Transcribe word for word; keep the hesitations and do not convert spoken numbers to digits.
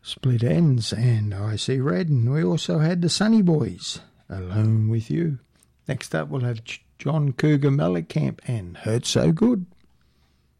Split Ends and I See Red, and we also had the Sunny Boys, Alone With You. Next up we'll have John Cougar Mellencamp and Hurt So Good.